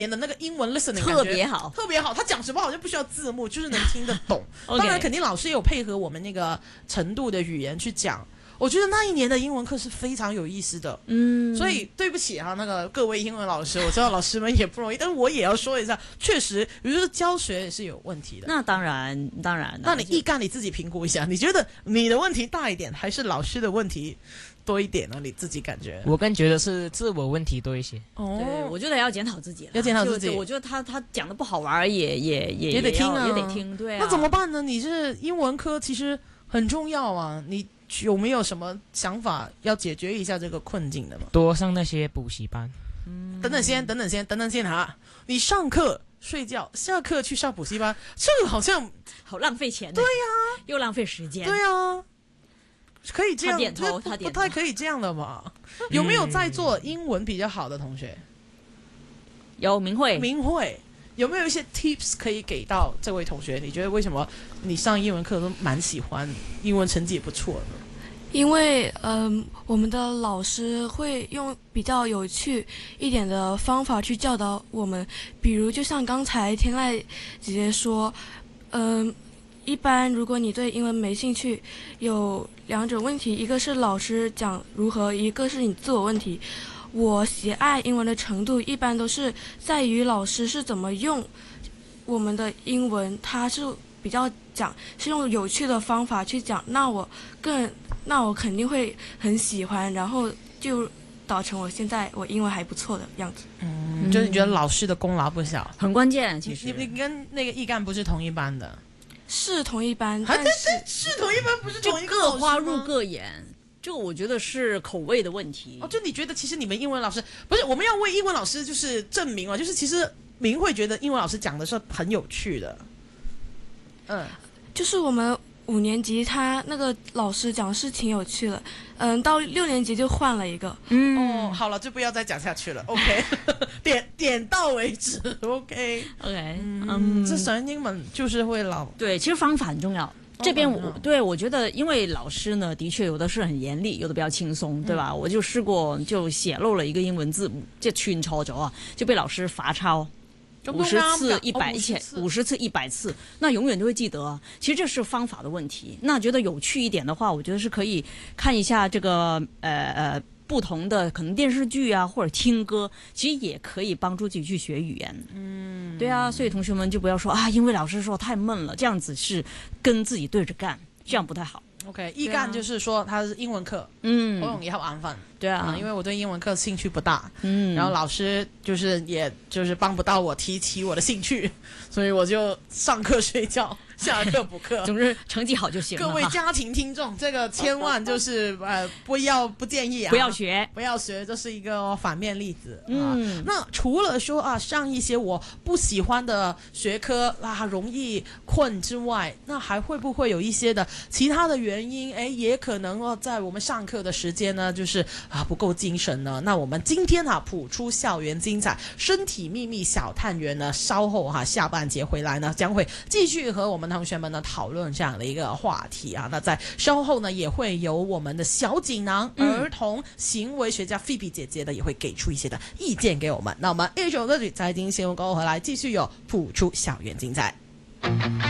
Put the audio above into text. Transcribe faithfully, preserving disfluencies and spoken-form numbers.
的那个英文 listening 特别好， 特别好。他讲什么好像不需要字幕，就是能听得懂。 okay. 当然，肯定老师也有配合我们那个程度的语言去讲。我觉得那一年的英文课是非常有意思的。嗯，所以对不起哈、啊，那个各位英文老师，我知道老师们也不容易，但是我也要说一下，确实，比如说教学也是有问题的。 那当然，当然。 那你一干你自己评估一下，你觉得你的问题大一点，还是老师的问题多一点呢？你自己感觉？ 我更觉得是自我问题多一些。 哦，对，我觉得要检讨自己了， 要检讨自己。 我觉得他他讲的不好玩也也也也得听啊， 也得听，对啊。 那怎么办呢？你是英文科其实很重要啊，你有没有什么想法要解决一下这个困境的吗？ 多上那些补习班。 嗯，等等先，等等先，等等先哈！你上课睡觉，下课去上补习班，这个好像好浪费钱。 对呀、啊， 又浪费时间。 对呀、啊。可以这样， 他点头，他点头，不太可以这样的吧？有没有在做英文比较好的同学？ 有明慧， 明慧有没有一些 tips 可以给到这位同学？你觉得为什么你上英文课都蛮喜欢，英文成绩也不错呢？ 因为嗯、呃，我们的老师会用比较有趣一点的方法去教导我们，比如就像刚才天籁姐姐说，嗯、呃。一般如果你对英文没兴趣，有两种问题，一个是老师讲如何，一个是你自我问题。我喜爱英文的程度一般都是在于老师是怎么用我们的英文，他是比较讲是用有趣的方法去讲，那我更那我肯定会很喜欢，然后就导成我现在我英文还不错的样子。 嗯，就是你觉得老师的功劳不小， 很关键。其实你你跟那个易干不是同一班的。 是同一班，但是是同一班，不是同一个各花入各眼，这个我觉得是口味的问题。 哦，就你觉得其实你们英文老师不是，我们要为英文老师就是证明了，就是其实明慧觉得英文老师讲的是很有趣的。嗯， 就是我们五年级他那个老师讲是挺有趣的，嗯，到六年级就换了一个。 嗯，哦，好了，就不要再讲下去了。OK， 点点到为止。OK OK， 嗯，嗯这神经们就是会老对，其实方法很重要。这边我对我觉得，因为老师呢，的确有的是很严厉，有的比较轻松，对吧？嗯、我就试过，就写漏了一个英文字母，即係串錯咗啊，就被老師罰抄。五十次、一百次、五十次、一百次，那永远都会记得啊。其实这是方法的问题。那觉得有趣一点的话，我觉得是可以看一下这个呃呃不同的可能电视剧啊，或者听歌，其实也可以帮助自己去学语言。嗯，对啊，所以同学们就不要说啊，因为老师说太闷了，这样子是跟自己对着干，这样不太好。 OK， 易干就是說他是英文課， 嗯， 好容易瞌眼瞓。 對啊、 嗯，因為我對英文課興趣不大， 嗯， 然後老師就是也就是幫不到我提起我的興趣，所以我就上課睡覺，下課補課。 總之成績好就行了。 各位家庭聽眾，這個千萬就是呃不要不建議啊， 不要學， 不要學，這是一個反面例子。 嗯， 啊、那除了說啊上一些我不喜歡的學科啊容易困之外，那還會不會有一些的其他的原因？哎，也可能哦，在我們上課的時間呢，就是啊不夠精神呢。那我們今天啊譜出校園精彩身體秘密小探員呢，稍後哈、啊、下半節回來呢，將會繼續和我們同學們呢討論這樣的一個話題啊。那在稍後呢，也會有我們的小錦囊、嗯、兒童行為學家 Phoebe 姐姐呢，也會給出一些的意見給我們。那我們一首歌曲，財經新聞過後回來，繼續有譜出校園精彩。